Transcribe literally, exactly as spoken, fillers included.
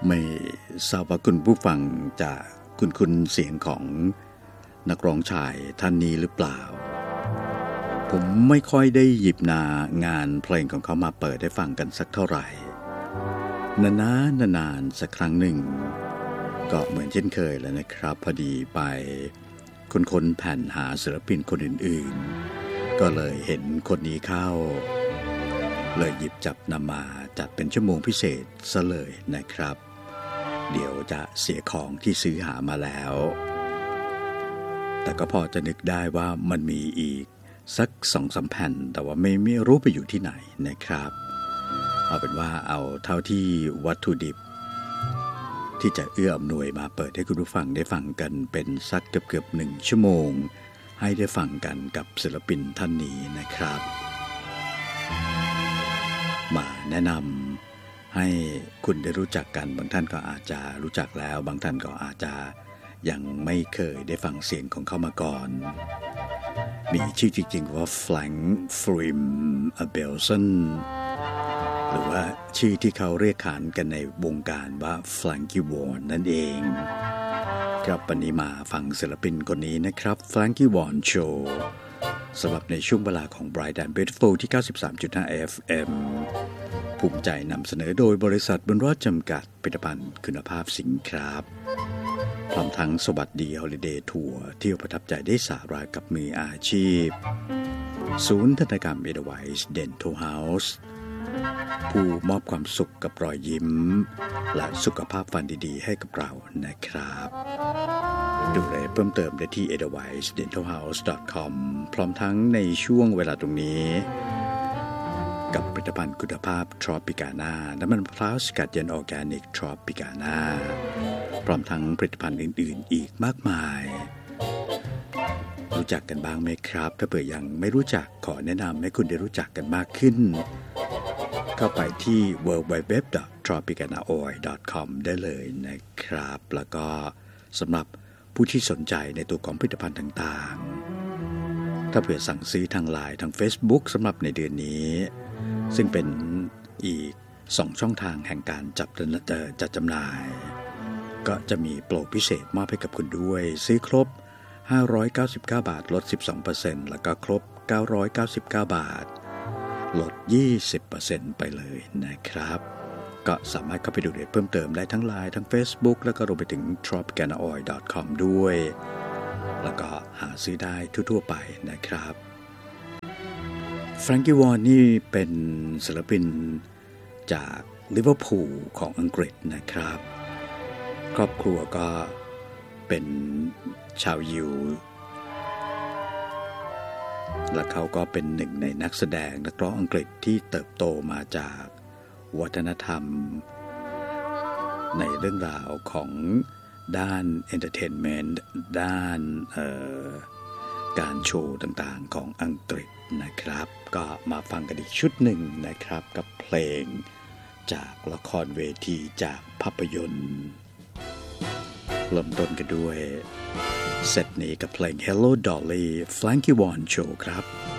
ไม่ทราบว่าคุณผู้ฟังจะคุ้นๆเสียงของนักร้องชายท่านนี้หรือเปล่าผมไม่ค่อยได้หยิบนางานเพลงของเขามาเปิดให้ฟังกันสักเท่าไหร่นานๆนานๆสักครั้งหนึ่งก็เหมือนเช่นเคยแล้วนะครับพอดีไปค้นๆแผ่นหาศิลปินคนอื่นๆก็เลยเห็นคนนี้เข้าเลยหยิบจับนำมาจัดเป็นชั่วโมงพิเศษซะเลยนะครับเดี๋ยวจะเสียของที่ซื้อหามาแล้วแต่ก็พอจะนึกได้ว่ามันมีอีกสัก สองสาม แผ่นแต่ว่าไม่ไม่รู้ไปอยู่ที่ไหนนะครับเอาเป็นว่าเอาเท่าที่วัตถุดิบที่จะเอื้ออำนวยมาเปิดให้คุณผู้ฟังได้ฟังกันเป็นสักเกือบๆหนึ่งชั่วโมงให้ได้ฟังกันกับศิลปินท่านนี้นะครับมาแนะนำให้คุณได้รู้จักกันบางท่านก็อาจจะรู้จักแล้วบางท่านก็อาจจะยังไม่เคยได้ฟังเสียงของเขามาก่อนมีชื่อจริงๆว่า Frank Frim Abelson หรือว่าชื่อที่เขาเรียกขานกันในวงการว่า Frankie Vaughan นั่นเองครับวันนี้มาฟังศิลปินคนนี้นะครับ Frankie Vaughan Show สำหรับในช่วงเวลาของ Bright and Beautiful ที่ เก้าสิบสามจุดห้า เอฟ เอ็ม ภูมิใจนำเสนอโดยบริษัทบุญรอดจำกัดผลิตภัณฑ์คุณภาพสินค้าพร้อมทั้งสวัสดีฮอลิเดย์ทัวร์เที่ยวประทับใจได้สาระกับมืออาชีพศูนย์ทันตกรรมเอเดไวส์เดนทัลเฮาส์ผู้มอบความสุขกับรอยยิ้มและสุขภาพฟันดีๆให้กับเรานะครับดูรายละเอียดเพิ่มเติมได้ที่ เอ ดี ไวส์ เดนทัลเฮาส์ ดอท คอม พร้อมทั้งในช่วงเวลาตรงนี้กับผลิตภัณฑ์คุณภาพทรอปิกาน่าน้ำมันมะพร้าวสกัดเย็นออร์แกนิกทรอปิกาน่าพร้อมทั้งผลิตภัณฑ์อื่นๆอีกมากมายรู้จักกันบ้างไหมครับถ้าเผื่อยังไม่รู้จักขอแนะนำให้คุณได้รู้จักกันมากขึ้นเข้าไปที่ ดับเบิลยู ดับเบิลยู ดับเบิลยู ดอท ทรอปิกาน่าออยล์ ดอท คอม ได้เลยนะครับแล้วก็สำหรับผู้ที่สนใจในตัวของผลิตภัณฑ์ต่างๆถ้าเผื่อสั่งซื้อทาง ไลน์ ทาง Facebook สำหรับในเดือนนี้ซึ่งเป็นอีกสองช่องทางแห่งการจับจัดจำหน่ายก็จะมีโปรพิเศษมอบให้กับคุณด้วยซื้อครบห้าร้อยเก้าสิบเก้าบาทลด สิบสองเปอร์เซ็นต์ แล้วก็ครบเก้าร้อยเก้าสิบเก้าบาทลด ยี่สิบเปอร์เซ็นต์ ไปเลยนะครับก็สามารถเข้าไปดูรายละเอียดเพิ่มเติมได้ทั้ง ไลน์ ทั้ง Facebook แล้วก็รวมไปถึง ทรอปิกาน่าออยล์ ดอท คอม ด้วยแล้วก็หาซื้อได้ทั่วๆไปนะครับแฟรงกี้วอนนี่เป็นศิลปินจากลิเวอร์พูลของอังกฤษนะครับครอบครัวก็เป็นชาวยิวและเขาก็เป็นหนึ่งในนักแสดงนักร้องอังกฤษที่เติบโตมาจากวัฒนธรรมในเรื่องราวของด้านเอนเตอร์เทนเมนต์ด้านการโชว์ต่างๆของอังกฤษนะครับก็มาฟังกันอีกชุดหนึ่งนะครับกับเพลงจากละครเวทีจากภาพยนตร์เริ่มต้นกันด้วยเซตนี้กับเพลง Hello Dolly Frankie Vaughan Show ครับ